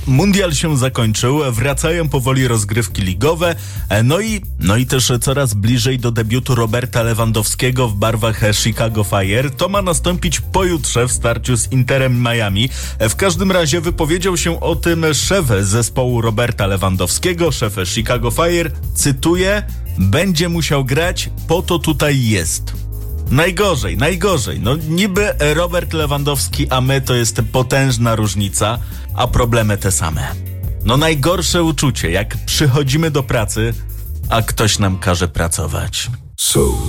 mundial się zakończył, wracają powoli rozgrywki ligowe, no i też coraz bliżej do debiutu Roberta Lewandowskiego w barwach Chicago Fire. To ma nastąpić pojutrze w starciu z Interem Miami. W każdym razie wypowiedział się o tym szef zespołu Roberta Lewandowskiego, szef Chicago Fire, cytuję: będzie musiał grać, po to tutaj jest. Najgorzej. No niby Robert Lewandowski, a my to jest potężna różnica, a problemy te same. No najgorsze uczucie, jak przychodzimy do pracy, a ktoś nam każe pracować.